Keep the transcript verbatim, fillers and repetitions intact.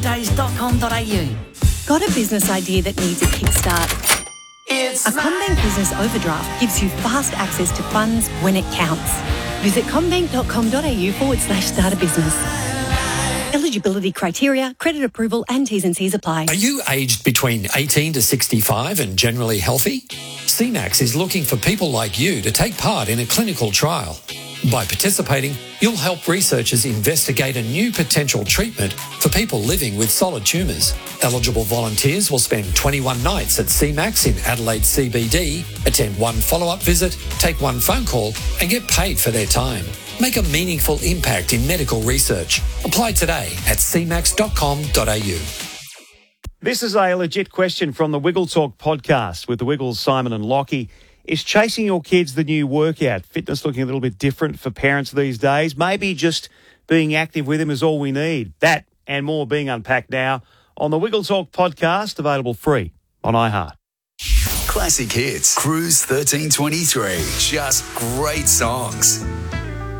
days dot com dot a u. Got a business idea that needs a kickstart? It's A CommBank Business Overdraft gives you fast access to funds when it counts. Visit commbank.com.au forward slash start a business. Eligibility criteria, credit approval and T's and C's apply. Are you aged between eighteen to sixty-five and generally healthy? C MAX is looking for people like you to take part in a clinical trial. By participating, you'll help researchers investigate a new potential treatment for people living with solid tumours. Eligible volunteers will spend twenty-one nights at C MAX in Adelaide C B D, attend one follow-up visit, take one phone call and get paid for their time. Make a meaningful impact in medical research. Apply today at c max dot com dot a u. This is a legit question from the Wiggle Talk podcast with the Wiggles, Simon and Lockie. Is chasing your kids the new workout? Fitness looking a little bit different for parents these days? Maybe just being active with them is all we need. That and more being unpacked now on the Wiggle Talk podcast, available free on iHeart. Classic hits. Cruise thirteen twenty-three. Just great songs.